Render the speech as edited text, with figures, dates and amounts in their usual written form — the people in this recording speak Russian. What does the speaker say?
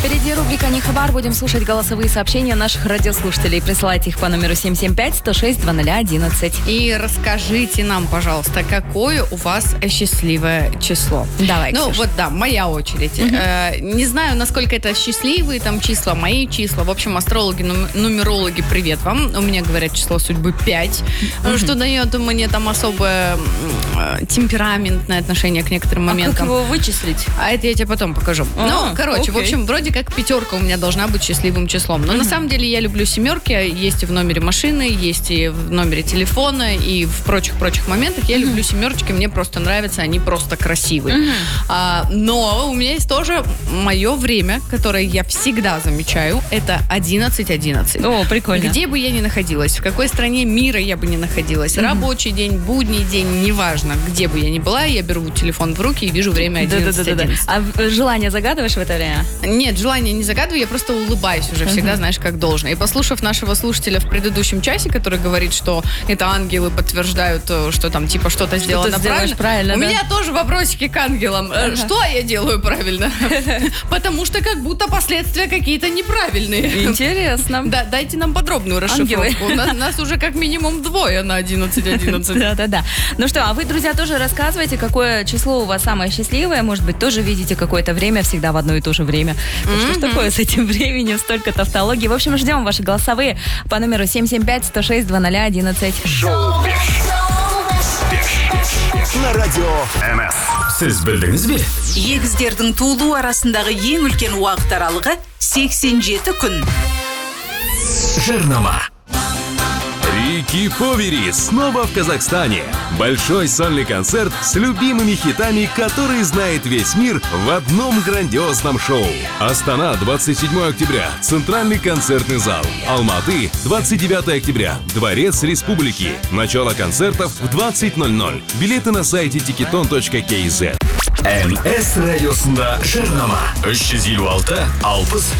Впереди рубрика «Не хабар». Будем слушать голосовые сообщения наших радиослушателей. Присылайте их по номеру 775-106-0011. И расскажите нам, пожалуйста, какое у вас счастливое число. Давай, Ну, Ксюш. вот да, моя очередь. Не знаю, насколько это счастливые там числа, мои числа. В общем, астрологи, нумерологи, привет вам. У меня, говорят, число судьбы 5, что дает мне там особое темпераментное отношение к некоторым моментам. Как его вычислить? А это я тебе потом покажу. Короче, в общем, вроде как 5 у меня должна быть счастливым числом. Но на самом деле я люблю 7. Есть и в номере машины, есть и в номере телефона, и в прочих моментах. Я люблю 7. Мне просто нравятся, они просто красивые. Но у меня есть тоже мое время, которое я всегда замечаю. Это 11:11. О, прикольно. Где бы я ни находилась, в какой стране мира я бы ни находилась, рабочий день, будний день, неважно, где бы я ни была, я беру телефон в руки и вижу время 11:11. А желание загадываешь в это время? Нет, желание не загадываю, я просто улыбаюсь уже всегда, знаешь, как должно. И послушав нашего слушателя в предыдущем часе, который говорит, что это ангелы подтверждают, что там типа что-то сделано правильно. У меня тоже вопросики к ангелам. Что я делаю правильно? Потому что как будто последствия какие-то неправильные. Интересно. Да, дайте нам подробную расшифровку. Нас уже как минимум 2 на 11:11. Да. Ну что, а вы, друзья, тоже рассказывайте, какое число у вас самое счастливое. Может быть, тоже видите какое-то время всегда в одно и то же время. Что ж такое с этим временем? Столько тавтологии. В общем, ждем ваши голосовые по номеру 775-106-0011. Шоу на радио МС. Сіз білдіңіз бе? Егіздердің туылу арасындағы ең үлкен уақыт аралығы 87 күн. Жирнома. Рики Повери снова в Казахстане. Большой сольный концерт с любимыми хитами, которые знает весь мир в одном грандиозном шоу. Астана, 27 октября. Центральный концертный зал. Алматы, 29 октября. Дворец Республики. Начало концертов в 20:00. Билеты на сайте tiketon.kz. МС радиосында жирнома. 356 60